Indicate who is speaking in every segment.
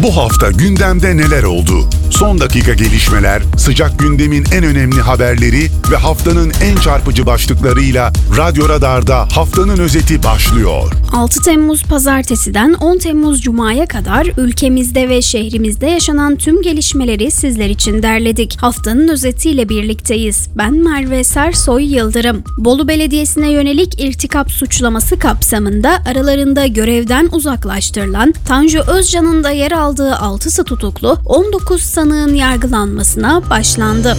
Speaker 1: Bu hafta gündemde neler oldu? Son dakika gelişmeler, sıcak gündemin en önemli haberleri ve haftanın en çarpıcı başlıklarıyla Radyo Radar'da haftanın özeti başlıyor.
Speaker 2: 6 Temmuz Pazartesi'den 10 Temmuz Cuma'ya kadar ülkemizde ve şehrimizde yaşanan tüm gelişmeleri sizler için derledik. Haftanın özetiyle birlikteyiz. Ben Merve Sersoy Yıldırım. Bolu Belediyesi'ne yönelik irtikap suçlaması kapsamında aralarında görevden uzaklaştırılan Tanju Özcan'ın da yer aldığı 6'sı tutuklu 19 sanığın yargılanmasına başlandı.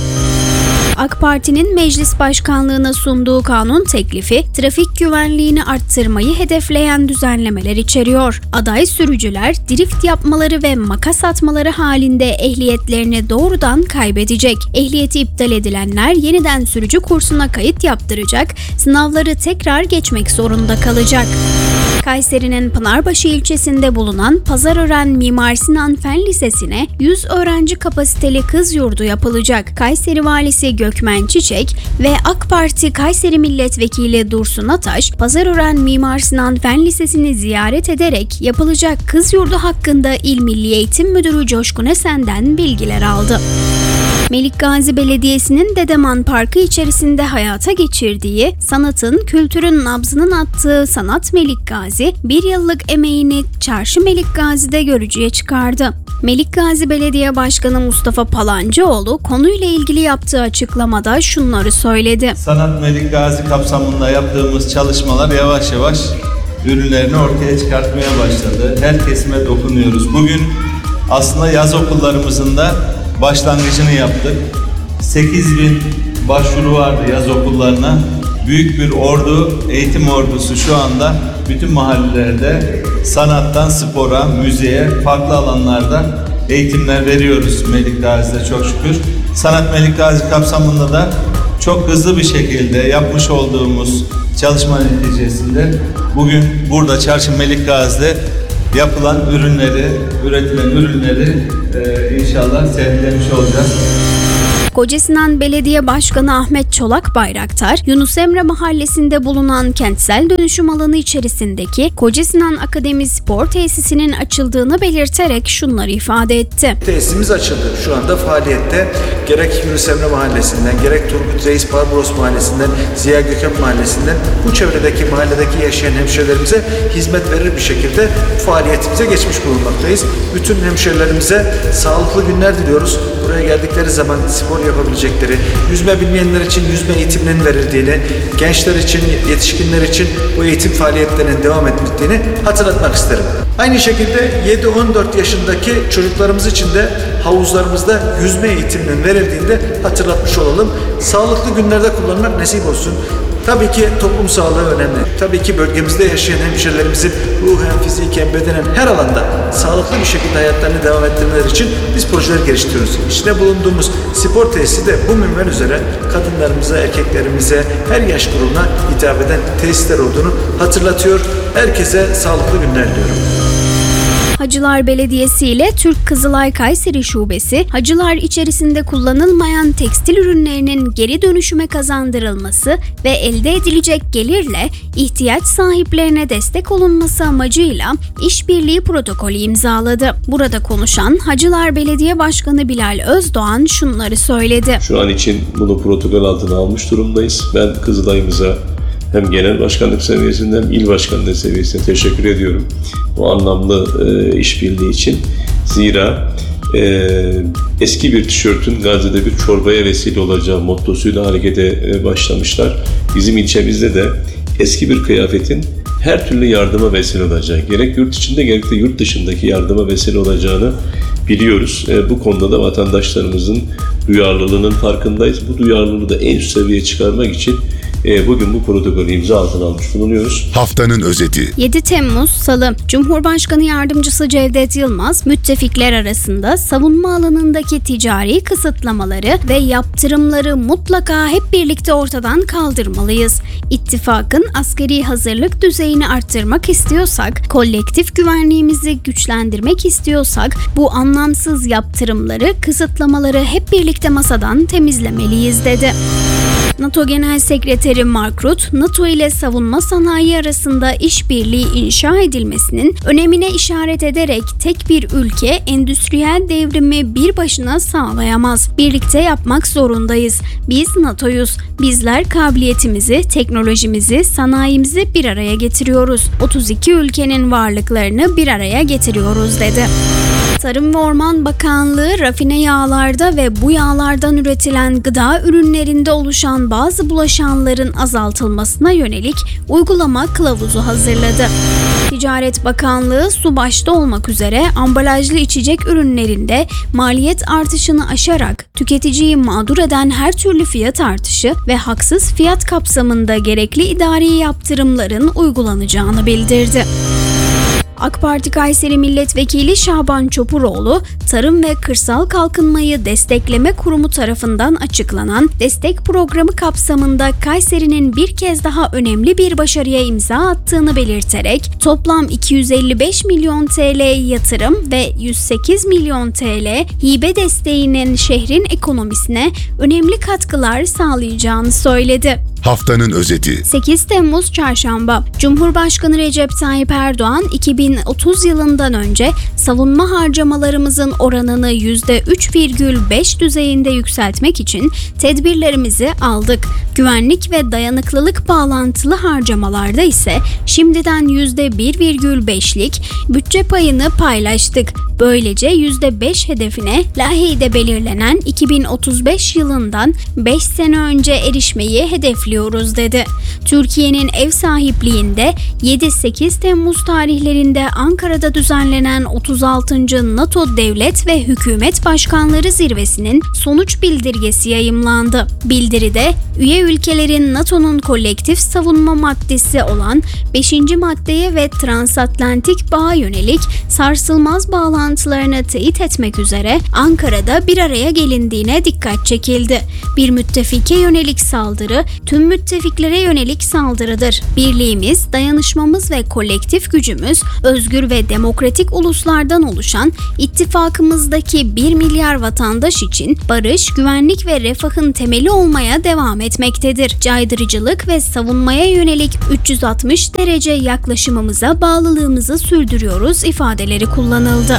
Speaker 2: AK Parti'nin meclis başkanlığına sunduğu kanun teklifi, trafik güvenliğini arttırmayı hedefleyen düzenlemeler içeriyor. Aday sürücüler, drift yapmaları ve makas atmaları halinde ehliyetlerini doğrudan kaybedecek. Ehliyeti iptal edilenler yeniden sürücü kursuna kayıt yaptıracak, sınavları tekrar geçmek zorunda kalacak. Kayseri'nin Pınarbaşı ilçesinde bulunan Pazarören Mimar Sinan Fen Lisesi'ne 100 öğrenci kapasiteli kız yurdu yapılacak. Kayseri Valisi Gökmen Çiçek ve AK Parti Kayseri Milletvekili Dursun Ataş, Pazarören Mimar Sinan Fen Lisesi'ni ziyaret ederek yapılacak kız yurdu hakkında İl Milli Eğitim Müdürü Coşkun Esen'den bilgiler aldı. Melikgazi Belediyesi'nin Dedeman Parkı içerisinde hayata geçirdiği, sanatın, kültürün nabzının attığı Sanat Melikgazi, bir yıllık emeğini Çarşı Melikgazi'de görücüye çıkardı. Melikgazi Belediye Başkanı Mustafa Palancıoğlu konuyla ilgili yaptığı açıklamada şunları söyledi.
Speaker 3: Sanat Melikgazi kapsamında yaptığımız çalışmalar yavaş yavaş ürünlerini ortaya çıkartmaya başladı. Her kesime dokunuyoruz. Bugün aslında yaz okullarımızın da başlangıcını yaptık. 8.000 başvuru vardı yaz okullarına. Büyük bir ordu, eğitim ordusu şu anda bütün mahallelerde sanattan spora, müziğe, farklı alanlarda eğitimler veriyoruz Melikgazi'de çok şükür. Sanat Melikgazi kapsamında da çok hızlı bir şekilde yapmış olduğumuz çalışma neticesinde bugün burada Çarşı Melikgazi'de yapılan ürünleri, üretilen ürünleri inşallah sergilemiş olacağız.
Speaker 2: Kocasinan Belediye Başkanı Ahmet Çolak Bayraktar, Yunus Emre Mahallesi'nde bulunan kentsel dönüşüm alanı içerisindeki Kocasinan Akademi Spor Tesisi'nin açıldığını belirterek şunları ifade etti.
Speaker 4: Tesisimiz açıldı. Şu anda faaliyette. Gerek Yunus Emre Mahallesi'nden, gerek Turgut Reis Barbaros Mahallesi'nden, Ziya Gökhan Mahallesi'nden bu çevredeki mahalledeki yaşayan hemşehrilerimize hizmet verir bir şekilde faaliyetimize geçmiş bulunmaktayız. Bütün hemşehrilerimize sağlıklı günler diliyoruz. Buraya geldikleri zaman spor yapabilecekleri, yüzme bilmeyenler için yüzme eğitiminin verildiğini, gençler için, yetişkinler için bu eğitim faaliyetlerinin devam ettiğini hatırlatmak isterim. Aynı şekilde 7-14 yaşındaki çocuklarımız için de havuzlarımızda yüzme eğitiminin verildiğini de hatırlatmış olalım. Sağlıklı günlerde kullanmak nasip olsun. Tabii ki toplum sağlığı önemli. Tabii ki bölgemizde yaşayan hemşehrilerimizin ruhen, fiziken, bedenen her alanda sağlıklı bir şekilde hayatlarını devam ettirmeleri için biz projeler geliştiriyoruz. İçinde bulunduğumuz spor tesisi de bu minval üzere kadınlarımıza, erkeklerimize, her yaş grubuna hitap eden tesisler olduğunu hatırlatıyor. Herkese sağlıklı günler diliyorum.
Speaker 2: Hacılar Belediyesi ile Türk Kızılay Kayseri Şubesi, hacılar içerisinde kullanılmayan tekstil ürünlerinin geri dönüşüme kazandırılması ve elde edilecek gelirle ihtiyaç sahiplerine destek olunması amacıyla işbirliği protokolü imzaladı. Burada konuşan Hacılar Belediye Başkanı Bilal Özdoğan şunları söyledi.
Speaker 5: Şu an için bunu protokol altına almış durumdayız. Ben Kızılay'ımıza hem genel başkanlık seviyesinde hem il başkanlığı seviyesinde teşekkür ediyorum bu anlamlı işbirliği için. Zira eski bir tişörtün Gazze'de bir çorbaya vesile olacağı mottosuyla harekete başlamışlar. Bizim ilçemizde de eski bir kıyafetin her türlü yardıma vesile olacağı, gerek yurt içinde gerek de yurt dışındaki yardıma vesile olacağını biliyoruz. Bu konuda da vatandaşlarımızın duyarlılığının farkındayız. Bu duyarlılığı da en üst seviyeye çıkarmak için bugün bu protokolü imza altına almış bulunuyoruz.
Speaker 1: Haftanın özeti.
Speaker 2: 7 Temmuz Salı, Cumhurbaşkanı Yardımcısı Cevdet Yılmaz, müttefikler arasında savunma alanındaki ticari kısıtlamaları ve yaptırımları mutlaka hep birlikte ortadan kaldırmalıyız. İttifakın askeri hazırlık düzeyini arttırmak istiyorsak, kolektif güvenliğimizi güçlendirmek istiyorsak, bu anlamsız yaptırımları, kısıtlamaları hep birlikte masadan temizlemeliyiz dedi. NATO Genel Sekreteri Mark Rutte, NATO ile savunma sanayi arasında işbirliği inşa edilmesinin önemine işaret ederek tek bir ülke endüstriyel devrimi bir başına sağlayamaz. Birlikte yapmak zorundayız. Biz NATO'yuz. Bizler kabiliyetimizi, teknolojimizi, sanayimizi bir araya getiriyoruz. 32 ülkenin varlıklarını bir araya getiriyoruz dedi. Tarım ve Orman Bakanlığı rafine yağlarda ve bu yağlardan üretilen gıda ürünlerinde oluşan bazı bulaşanların azaltılmasına yönelik uygulama kılavuzu hazırladı. Ticaret Bakanlığı su başta olmak üzere ambalajlı içecek ürünlerinde maliyet artışını aşarak tüketiciyi mağdur eden her türlü fiyat artışı ve haksız fiyat kapsamında gerekli idari yaptırımların uygulanacağını bildirdi. AK Parti Kayseri Milletvekili Şaban Çopuroğlu, Tarım ve Kırsal Kalkınmayı Destekleme Kurumu tarafından açıklanan destek programı kapsamında Kayseri'nin bir kez daha önemli bir başarıya imza attığını belirterek toplam 255 milyon TL yatırım ve 108 milyon TL hibe desteğinin şehrin ekonomisine önemli katkılar sağlayacağını söyledi.
Speaker 1: Haftanın özeti.
Speaker 2: 8 Temmuz Çarşamba. Cumhurbaşkanı Recep Tayyip Erdoğan 2030 yılından önce savunma harcamalarımızın oranını %3,5 düzeyinde yükseltmek için tedbirlerimizi aldık. Güvenlik ve dayanıklılık bağlantılı harcamalarda ise şimdiden %1,5'lik bütçe payını paylaştık. Böylece %5 hedefine laheyde belirlenen 2035 yılından 5 sene önce erişmeyi hedefliyoruz dedi. Türkiye'nin ev sahipliğinde 7-8 Temmuz tarihlerinde Ankara'da düzenlenen 36. NATO Devlet ve Hükümet Başkanları Zirvesi'nin sonuç bildirgesi yayımlandı. Bildiride üye ülkelerin NATO'nun kolektif savunma maddesi olan 5. maddeye ve transatlantik bağa yönelik sarsılmaz bağlantılarını teyit etmek üzere Ankara'da bir araya gelindiğine dikkat çekildi. Bir müttefike yönelik saldırı tüm müttefiklere yönelik saldırıdır. Birliğimiz, dayanışmamız ve kolektif gücümüz özgür ve demokratik uluslardan oluşan ittifakımızdaki 1 milyar vatandaş için barış, güvenlik ve refahın temeli olmaya devam etmektedir. Caydırıcılık ve savunmaya yönelik 360 derece yaklaşımımıza bağlılığımızı sürdürüyoruz ifadeleri kullanıldı.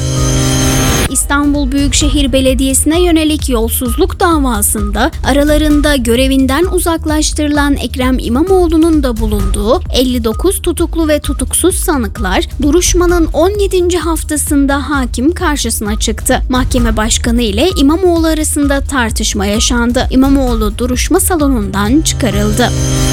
Speaker 2: İstanbul Büyükşehir Belediyesi'ne yönelik yolsuzluk davasında aralarında görevinden uzaklaştırılan Ekrem İmamoğlu'nun da bulunduğu 59 tutuklu ve tutuksuz sanıklar duruşmanın 17. haftasında hakim karşısına çıktı. Mahkeme başkanı ile İmamoğlu arasında tartışma yaşandı. İmamoğlu duruşma salonundan çıkarıldı.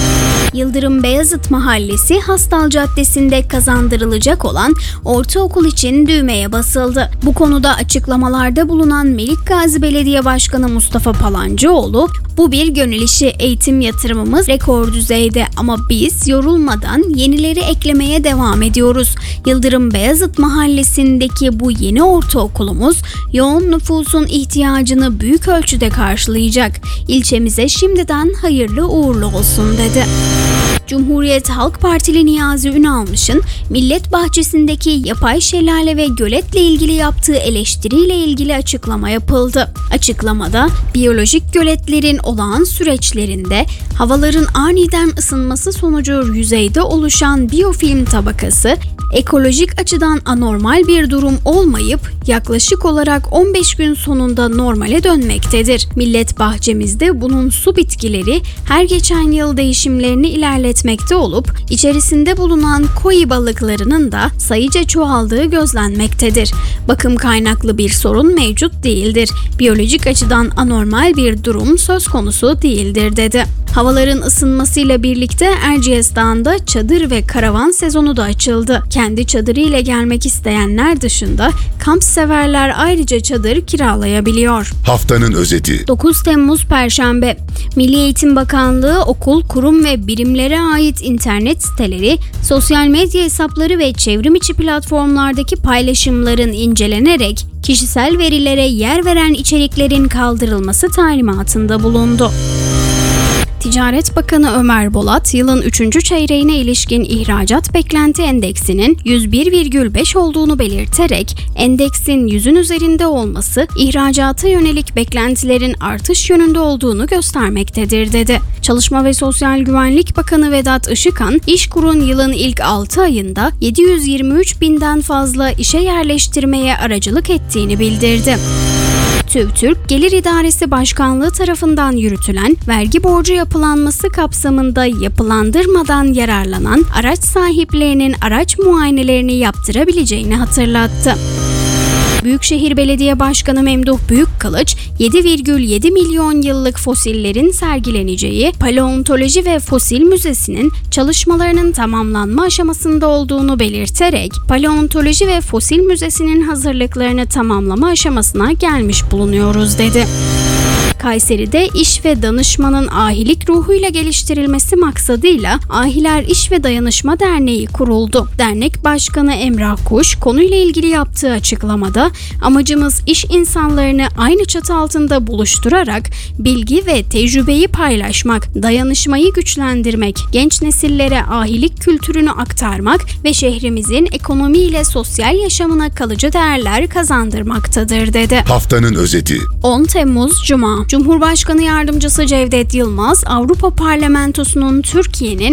Speaker 2: Yıldırım Beyazıt Mahallesi Hastal Caddesi'nde kazandırılacak olan ortaokul için düğmeye basıldı. Bu konuda açıklamalarda bulunan Melikgazi Belediye Başkanı Mustafa Palancıoğlu, "Bu bir gönül işi, eğitim yatırımımız rekor düzeyde ama biz yorulmadan yenileri eklemeye devam ediyoruz. Yıldırım Beyazıt Mahallesi'ndeki bu yeni ortaokulumuz yoğun nüfusun ihtiyacını büyük ölçüde karşılayacak. İlçemize şimdiden hayırlı uğurlu olsun" dedi. Cumhuriyet Halk Partili Niyazi Ünalmış'ın Millet Bahçesi'ndeki yapay şelale ve göletle ilgili yaptığı eleştiriyle ilgili açıklama yapıldı. Açıklamada biyolojik göletlerin olağan süreçlerinde havaların aniden ısınması sonucu yüzeyde oluşan biyofilm tabakası ekolojik açıdan anormal bir durum olmayıp yaklaşık olarak 15 gün sonunda normale dönmektedir. Millet bahçemizde bunun su bitkileri her geçen yıl değişimlerini ilerletmekte olup içerisinde bulunan koi balıklarının da sayıca çoğaldığı gözlenmektedir. Bakım kaynaklı bir sorun mevcut değildir. Biyolojik açıdan anormal bir durum söz konusu değildir dedi. Havaların ısınmasıyla birlikte Erciyes Dağı'nda çadır ve karavan sezonu da açıldı. Kendi çadırıyla gelmek isteyenler dışında kamp severler ayrıca çadır kiralayabiliyor.
Speaker 1: Haftanın özeti.
Speaker 2: 9 Temmuz Perşembe. Milli Eğitim Bakanlığı okul, kurum ve birimlere ait internet siteleri, sosyal medya hesapları ve çevrim içi platformlardaki paylaşımların incelenerek kişisel verilere yer veren içeriklerin kaldırılması talimatında bulundu. Ticaret Bakanı Ömer Bolat, yılın 3. çeyreğine ilişkin ihracat beklenti endeksinin 101,5 olduğunu belirterek, endeksin 100'ün üzerinde olması ihracata yönelik beklentilerin artış yönünde olduğunu göstermektedir dedi. Çalışma ve Sosyal Güvenlik Bakanı Vedat Işıkhan, İşkur'un yılın ilk 6 ayında 723 binden fazla işe yerleştirmeye aracılık ettiğini bildirdi. TÜİK Gelir İdaresi Başkanlığı tarafından yürütülen vergi borcu yapılanması kapsamında yapılandırmadan yararlanan araç sahiplerinin araç muayenelerini yaptırabileceğini hatırlattı. Büyükşehir Belediye Başkanı Memduh Büyükkılıç, 7,7 milyon yıllık fosillerin sergileneceği Paleontoloji ve Fosil Müzesi'nin çalışmalarının tamamlanma aşamasında olduğunu belirterek, Paleontoloji ve Fosil Müzesi'nin hazırlıklarını tamamlama aşamasına gelmiş bulunuyoruz dedi. Kayseri'de iş ve danışmanın ahilik ruhuyla geliştirilmesi maksadıyla Ahiler İş ve Dayanışma Derneği kuruldu. Dernek Başkanı Emrah Kuş konuyla ilgili yaptığı açıklamada, amacımız iş insanlarını aynı çatı altında buluşturarak bilgi ve tecrübeyi paylaşmak, dayanışmayı güçlendirmek, genç nesillere ahilik kültürünü aktarmak ve şehrimizin ekonomiyle sosyal yaşamına kalıcı değerler kazandırmaktadır dedi.
Speaker 1: Haftanın özeti.
Speaker 2: 10 Temmuz Cuma. Cumhurbaşkanı Yardımcısı Cevdet Yılmaz, Avrupa Parlamentosu'nun Türkiye'nin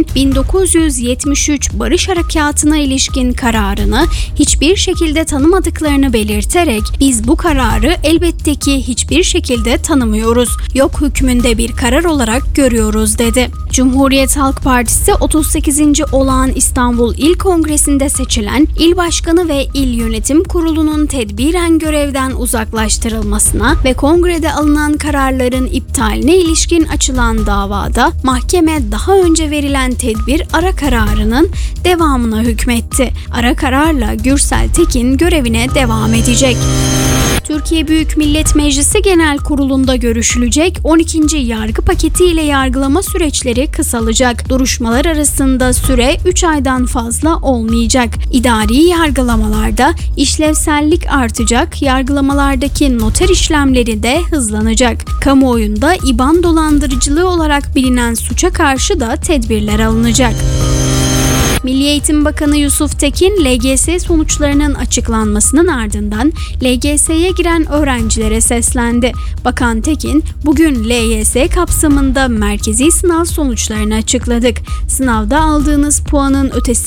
Speaker 2: 1973 Barış Harekatı'na ilişkin kararını hiçbir şekilde tanımadıklarını belirterek, biz bu kararı elbette ki hiçbir şekilde tanımıyoruz, yok hükmünde bir karar olarak görüyoruz dedi. Cumhuriyet Halk Partisi 38. Olağan İstanbul İl Kongresi'nde seçilen İl Başkanı ve İl Yönetim Kurulu'nun tedbiren görevden uzaklaştırılmasına ve kongrede alınan kararların iptaline ilişkin açılan davada mahkeme daha önce verilen tedbir ara kararının devamına hükmetti. Ara kararla Gürsel Tekin görevine devam edecek. Türkiye Büyük Millet Meclisi Genel Kurulu'nda görüşülecek 12. yargı paketi ile yargılama süreçleri kısalacak. Duruşmalar arasında süre 3 aydan fazla olmayacak. İdari yargılamalarda işlevsellik artacak, yargılamalardaki noter işlemleri de hızlanacak. Kamuoyunda İBAN dolandırıcılığı olarak bilinen suça karşı da tedbirler alınacak. Milli Eğitim Bakanı Yusuf Tekin, LGS sonuçlarının açıklanmasının ardından LGS'ye giren öğrencilere seslendi. Bakan Tekin, bugün LYS kapsamında merkezi sınav sonuçlarını açıkladık. Sınavda aldığınız puanın ötesinde